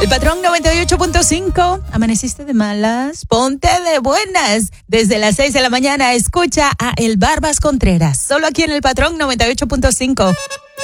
El Patrón 98.5. ¿Amaneciste de malas? Ponte de buenas. Desde las 6 de la mañana escucha a El Barbas Contreras. Solo aquí en El Patrón 98.5.